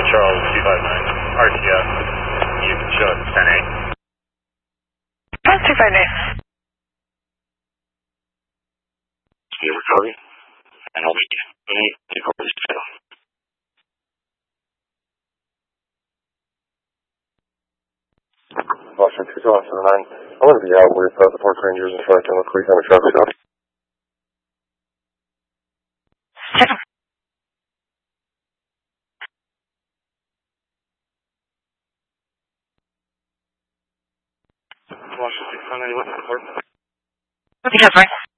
Charles 259, RTF, you can show us 10A. 259. You recovery, and I'll meet you. You go to the jail. Boston 279. I'm going to be out with the Park Rangers and trying to look quick on a traffic stop. Boston 679, you went to the park? Yes, right.